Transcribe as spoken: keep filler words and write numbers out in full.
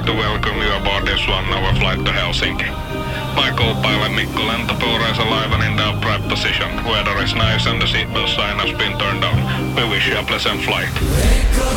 like to welcome you aboard this one-hour flight to Helsinki. My co-pilot Mikko Lentopuro is alive and in the upright position. Weather is nice and the seatbelt sign has been turned on. We wish you a pleasant flight.